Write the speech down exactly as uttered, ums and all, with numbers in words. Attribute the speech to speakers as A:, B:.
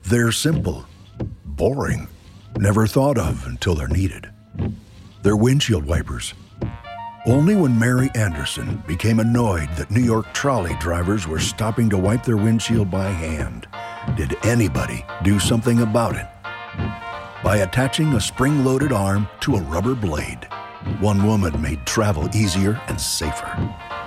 A: They're simple, boring, never thought of until they're needed. They're windshield wipers. Only when Mary Anderson became annoyed that New York trolley drivers were stopping to wipe their windshield by hand did anybody do something about it. By attaching a spring-loaded arm to a rubber blade, one woman made travel easier and safer.